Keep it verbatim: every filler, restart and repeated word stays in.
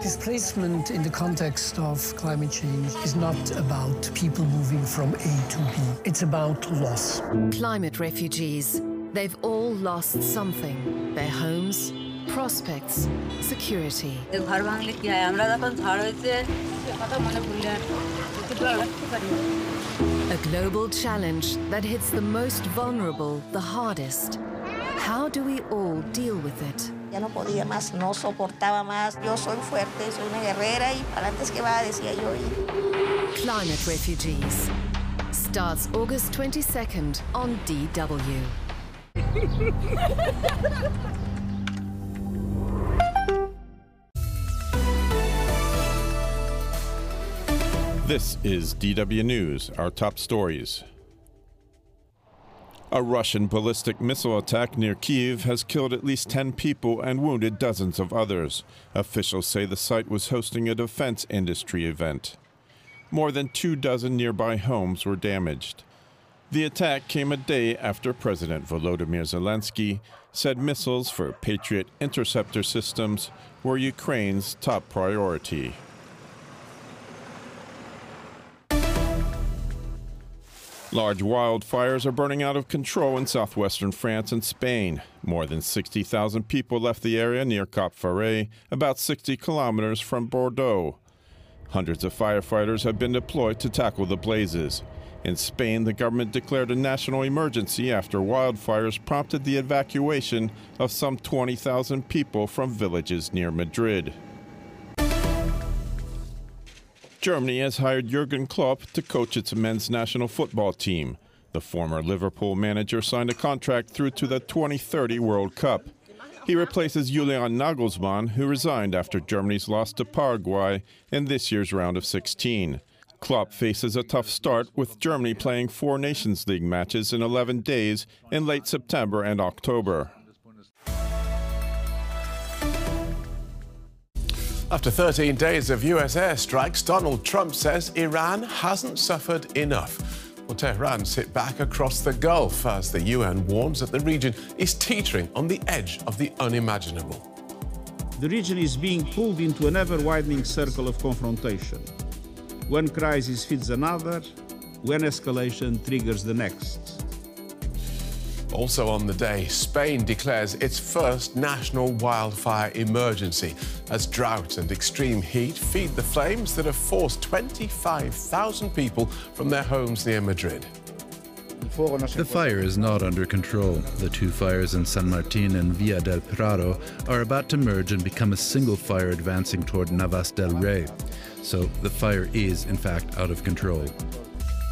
Displacement in the context of climate change is not about people moving from A to B. It's about loss. Climate refugees. They've all lost something. Their homes, prospects, security. A global challenge that hits the most vulnerable the hardest. How do we all deal with it? Ya no podía más, no soportaba más. Yo soy fuerte, soy una guerrera y para adelante es que va, decía yo. Climate Refugees starts August twenty-second on D W. This is D W News, our top stories. A Russian ballistic missile attack near Kyiv has killed at least ten people and wounded dozens of others. Officials say the site was hosting a defense industry event. More than two dozen nearby homes were damaged. The attack came a day after President Volodymyr Zelensky said missiles for Patriot interceptor systems were Ukraine's top priority. Large wildfires are burning out of control in southwestern France and Spain. More than sixty thousand people left the area near Cap Ferret, about sixty kilometers from Bordeaux. Hundreds of firefighters have been deployed to tackle the blazes. In Spain, the government declared a national emergency after wildfires prompted the evacuation of some twenty thousand people from villages near Madrid. Germany has hired Jurgen Klopp to coach its men's national football team. The former Liverpool manager signed a contract through to the twenty thirty World Cup. He replaces Julian Nagelsmann, who resigned after Germany's loss to Paraguay in this year's round of sixteen. Klopp faces a tough start, with Germany playing four Nations League matches in eleven days in late September and October. After thirteen days of U S airstrikes, Donald Trump says Iran hasn't suffered enough. Well, Tehran sit back across the Gulf as the U N warns that the region is teetering on the edge of the unimaginable. The region is being pulled into an ever-widening circle of confrontation. One crisis feeds another, when escalation triggers the next. Also on the day, Spain declares its first national wildfire emergency as drought and extreme heat feed the flames that have forced twenty-five thousand people from their homes near Madrid. The fire is not under control. The two fires in San Martin and Villa del Prado are about to merge and become a single fire advancing toward Navas del Rey. So the fire is, in fact, out of control.